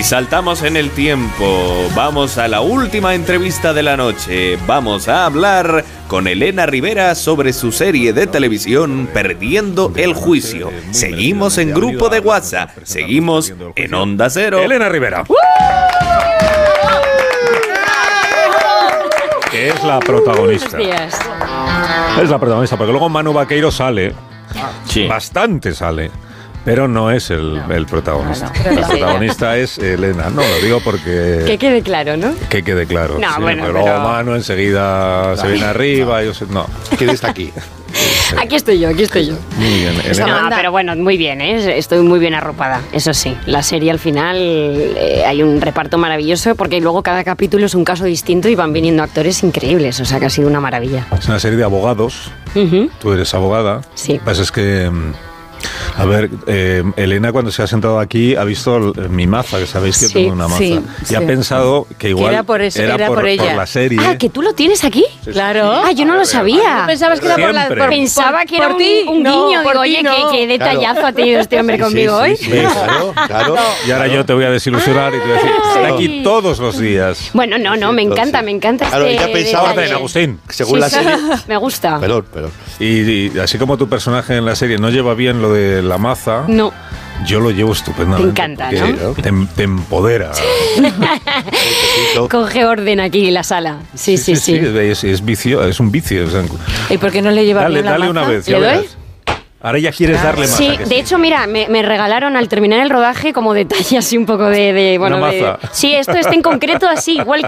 Y saltamos en el tiempo. Vamos a la última entrevista de la noche. Vamos a hablar con Elena Rivera sobre su serie de televisión Perdiendo el Juicio. Seguimos en grupo de WhatsApp. Seguimos en Onda Cero. Elena Rivera. Que es la protagonista. Es la protagonista, porque luego Manu Vaqueiro sale. Sí. Bastante sale. Pero no es el protagonista. El protagonista es Elena. No, lo digo porque... Que quede claro, ¿no? Que quede claro. No, sí, bueno, pero luego Manu enseguida se viene arriba. Yo sé, no. ¿Quién está aquí? Sí. Aquí estoy yo. Muy bien, Elena. No, pero bueno, muy bien, ¿eh? Estoy muy bien arropada, eso sí. La serie al final hay un reparto maravilloso porque luego cada capítulo es un caso distinto y van viniendo actores increíbles, o sea que ha sido una maravilla. Es una serie de abogados. Tú eres abogada. Sí. Lo que pasa es que... A ver, Elena cuando se ha sentado aquí ha visto mi maza, que sabéis que tengo una maza. Y ha pensado que igual que era por eso, era por ella. Por la serie. Ah, ¿que tú lo tienes aquí? Sí, claro. Ah, yo no lo sabía. ¿No pensabas que era Pensaba que era por ti? un No, guiño. por Digo, ti oye, no. qué detallazo ha tenido este hombre conmigo hoy. Sí, claro. Y ahora yo te voy a desilusionar y te voy a decir, está aquí todos los días. Bueno, no, me encanta Claro, ella pensaba Orden, Agustín. según la serie... Me gusta. Perdón. Y así como tu personaje en la serie no lleva bien lo de la maza... No. Yo lo llevo estupendamente. Te encanta, ¿no? Te empodera. Coge orden aquí en la sala. Sí. Es vicio, es un vicio. O sea, ¿Y por qué no le lleva bien la dale maza? una vez. ¿Le ya doy? verás. Ahora ya quieres darle más. Sí, de hecho, mira, me regalaron al terminar el rodaje como detalle así un poco de Una maza. sí, esto en concreto así, igual